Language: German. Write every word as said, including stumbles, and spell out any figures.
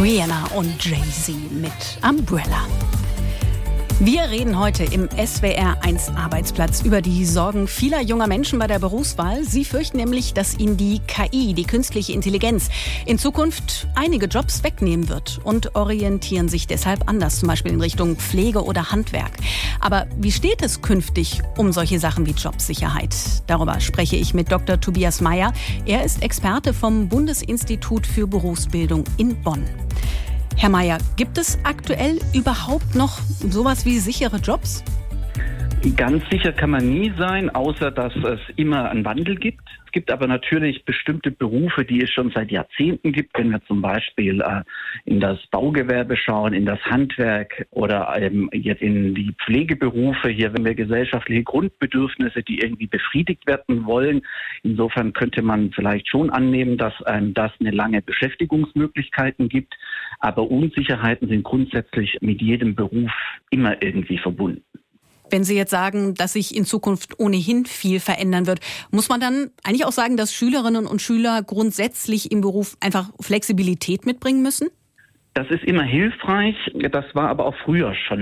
Rihanna und Jay-Z mit Umbrella. Wir reden heute im S W R eins Arbeitsplatz über die Sorgen vieler junger Menschen bei der Berufswahl. Sie fürchten nämlich, dass ihnen die K I, die künstliche Intelligenz, in Zukunft einige Jobs wegnehmen wird und orientieren sich deshalb anders, zum Beispiel in Richtung Pflege oder Handwerk. Aber wie steht es künftig um solche Sachen wie Jobsicherheit? Darüber spreche ich mit Doktor Tobias Meyer. Er ist Experte vom Bundesinstitut für Berufsbildung in Bonn. Herr Meyer, gibt es aktuell überhaupt noch sowas wie sichere Jobs? Ganz sicher kann man nie sein, außer dass es immer einen Wandel gibt. Es gibt aber natürlich bestimmte Berufe, die es schon seit Jahrzehnten gibt. Wenn wir zum Beispiel äh, in das Baugewerbe schauen, in das Handwerk oder ähm, jetzt in die Pflegeberufe, hier wenn wir gesellschaftliche Grundbedürfnisse, die irgendwie befriedigt werden wollen. Insofern könnte man vielleicht schon annehmen, dass ähm, das eine lange Beschäftigungsmöglichkeiten gibt. Aber Unsicherheiten sind grundsätzlich mit jedem Beruf immer irgendwie verbunden. Wenn Sie jetzt sagen, dass sich in Zukunft ohnehin viel verändern wird, muss man dann eigentlich auch sagen, dass Schülerinnen und Schüler grundsätzlich im Beruf einfach Flexibilität mitbringen müssen? Das ist immer hilfreich. Das war aber auch früher schon